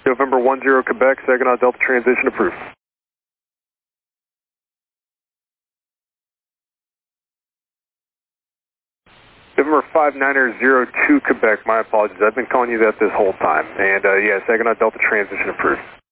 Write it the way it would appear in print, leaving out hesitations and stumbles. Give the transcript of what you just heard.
November 10 Quebec, Saginaw Delta transition approved. November 5902 Quebec, my apologies. I've been calling you that this whole time. And yeah, Saginaw Delta transition approved.